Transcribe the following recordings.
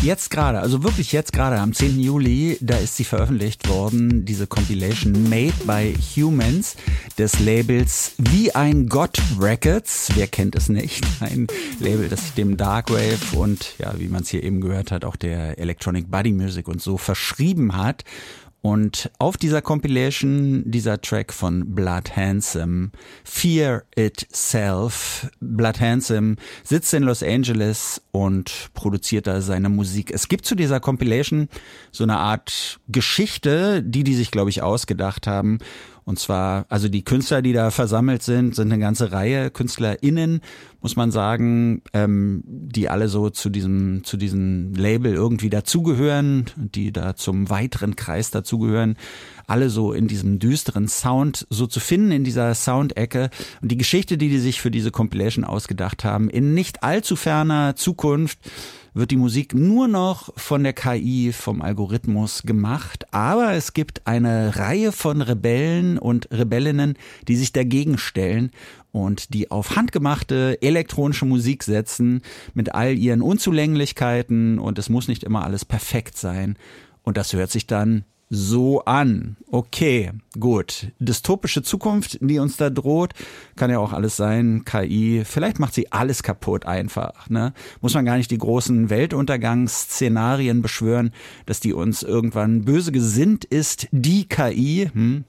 Jetzt gerade, also wirklich jetzt gerade am 10. Juli, da ist sie veröffentlicht worden, diese Compilation Made by Humans des Labels Wie ein Gott Records. Wer kennt es nicht? Ein Label, das sich dem Darkwave und, ja, wie man es hier eben gehört hat, auch der Electronic Body Music und so verschrieben hat. Und auf dieser Compilation, dieser Track von Blood Handsome, Fear Itself. Blood Handsome sitzt in Los Angeles und produziert da seine Musik. Es gibt zu dieser Compilation so eine Art Geschichte, die sich, glaube ich, ausgedacht haben. Und zwar, also die Künstler, die da versammelt sind eine ganze Reihe KünstlerInnen, muss man sagen, die alle so zu diesem Label irgendwie dazugehören, die da zum weiteren Kreis dazugehören, alle so in diesem düsteren Sound so zu finden, in dieser Soundecke. Und die Geschichte, die sich für diese Compilation ausgedacht haben, in nicht allzu ferner Zukunft wird die Musik nur noch von der KI, vom Algorithmus gemacht. Aber es gibt eine Reihe von Rebellen und Rebellinnen, die sich dagegen stellen und die auf handgemachte elektronische Musik setzen mit all ihren Unzulänglichkeiten, und es muss nicht immer alles perfekt sein. Und das hört sich dann so an. Okay, gut. Dystopische Zukunft, die uns da droht, kann ja auch alles sein. KI, vielleicht macht sie alles kaputt einfach, ne? Muss man gar nicht die großen Weltuntergangsszenarien beschwören, dass die uns irgendwann böse gesinnt ist, die KI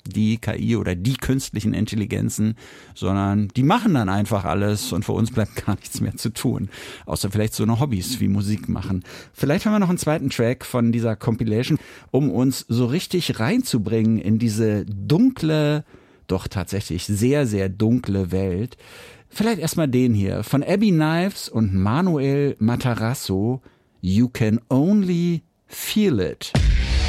oder die künstlichen Intelligenzen, sondern die machen dann einfach alles und für uns bleibt gar nichts mehr zu tun. Außer vielleicht so eine Hobbys wie Musik machen. Vielleicht haben wir noch einen zweiten Track von dieser Compilation, um uns so richtig reinzubringen in diese dunkle, doch tatsächlich sehr, sehr dunkle Welt. Vielleicht erstmal den hier von Abby Knives und Manuel Matarazzo. You Can Only Feel It.